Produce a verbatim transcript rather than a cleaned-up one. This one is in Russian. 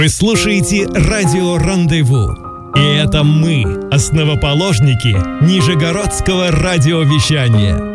Вы слушаете радио «Рандеву». И это мы, основоположники Нижегородского радиовещания.